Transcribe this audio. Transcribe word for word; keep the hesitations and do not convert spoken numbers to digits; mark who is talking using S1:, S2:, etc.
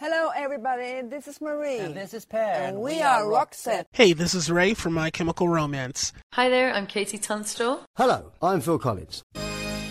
S1: Hello, everybody. This is Marie.
S2: And this is Per.
S1: And we, we are Roxette.
S3: Hey, this is Ray from My Chemical Romance.
S4: Hi there, I'm Katie Tunstall.
S5: Hello, I'm Phil Collins.